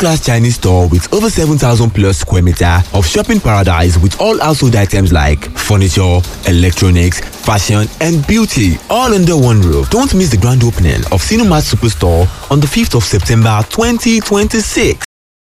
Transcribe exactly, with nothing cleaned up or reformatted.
world-class Chinese store with over seven thousand plus square meter of shopping paradise with all household items like furniture, electronics, fashion and beauty all under one roof. Don't miss the grand opening of Cinemat Superstore on the fifth of September twenty twenty-six.